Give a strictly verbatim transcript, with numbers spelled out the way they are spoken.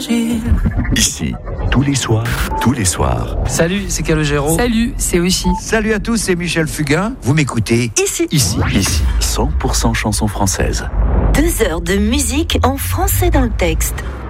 fragile. Ici, tous les soirs, tous les soirs. Salut, c'est Calogero. Salut, c'est Oshi. Salut à tous, c'est Michel Fugain. Vous m'écoutez Ici. Ici, ici, cent pour cent chansons françaises. Deux heures de musique en français dans le texte.